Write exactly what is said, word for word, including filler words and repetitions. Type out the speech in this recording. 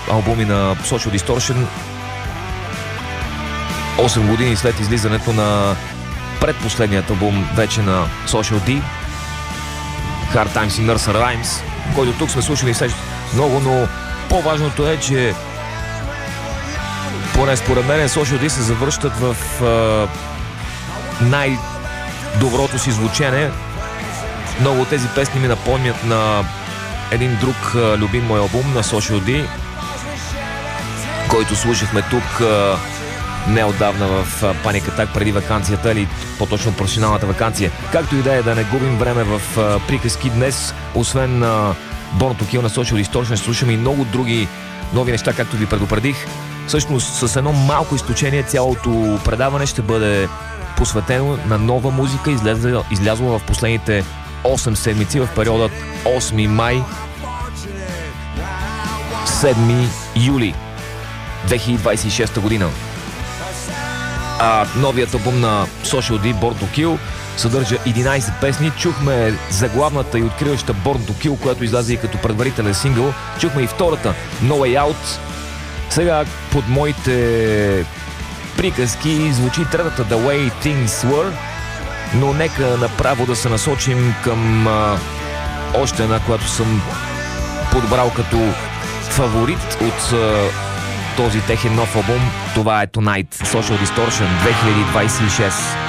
албуми на Social Distortion. осем години след излизането на предпоследният албум вече на Social D, Hard Times и Nursery Rhymes, който тук сме слушали след много, но по-важното е, че поне според мен Social D се завръщат в uh, най-доброто си звучене. Много от тези песни ми напомнят на един друг uh, любим мой албум на Social D, който слушахме тук uh, неотдавна в uh, Panic Attack преди ваканцията, или по-точно професионалната ваканция. Както и да е, да не губим време в uh, приказки днес, освен uh, Born to Kill на Social Distortion, слушаме и много други нови неща, както ви предупредих. Всъщност, с едно малко изключение, цялото предаване ще бъде посветено на нова музика, излязла, излязла в последните осем седмици, в периода осми май – седми юли две хиляди двадесет и шеста година. А новият албум на Social D, Born to Kill, съдържа единадесет песни. Чухме заглавната и откриваща Born to Kill, която излезе и като предварителен сингъл. Чухме и втората No Way Out. Сега под моите приказки звучи третата The Way Things Were, но нека направо да се насочим към а, още една, която съм подбрал като фаворит от а, този техен нов албум. Това е Tonight, Social Distortion две хиляди двадесет и шеста.